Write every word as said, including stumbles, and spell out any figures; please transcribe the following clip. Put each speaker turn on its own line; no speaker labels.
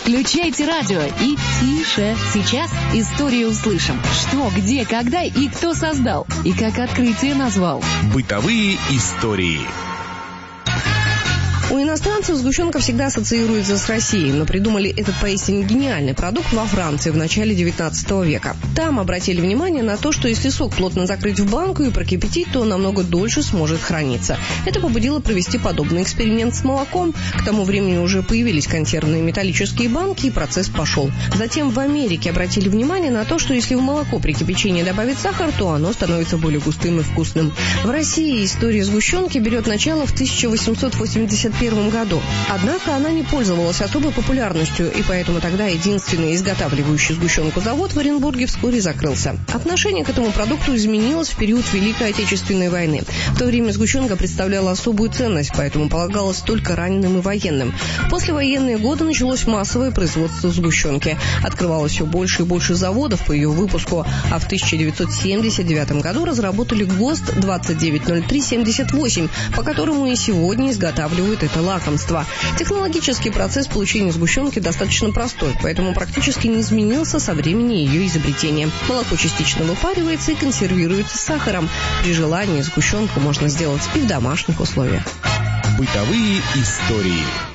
Включайте радио и тише. Сейчас историю услышим. Что, где, когда и кто создал. И как открытие назвал.
Бытовые истории.
У иностранцев сгущенка всегда ассоциируется с Россией, но придумали этот поистине гениальный продукт во Франции в начале девятнадцатого века. Там обратили внимание на то, что если сок плотно закрыть в банку и прокипятить, то он намного дольше сможет храниться. Это побудило провести подобный эксперимент с молоком. К тому времени уже появились консервные металлические банки, и процесс пошел. Затем в Америке обратили внимание на то, что если в молоко при кипячении добавить сахар, то оно становится более густым и вкусным. В России история сгущенки берет начало в тысяча восемьсот восемьдесят первом году. Однако она не пользовалась особой популярностью, и поэтому тогда единственный изготавливающий сгущенку завод в Оренбурге вскоре закрылся. Отношение к этому продукту изменилось в период Великой Отечественной войны. В то время сгущенка представляла особую ценность, поэтому полагалась только раненым и военным. В послевоенные годы началось массовое производство сгущенки. Открывалось все больше и больше заводов по ее выпуску, а в тысяча девятьсот семьдесят девятом году разработали ГОСТ двадцать девять ноль три семьдесят восемь, по которому и сегодня изготавливают это лакомство. Технологический процесс получения сгущенки достаточно простой, поэтому практически не изменился со времени ее изобретения. Молоко частично выпаривается и консервируется сахаром. При желании сгущенку можно сделать и в домашних условиях.
Бытовые истории.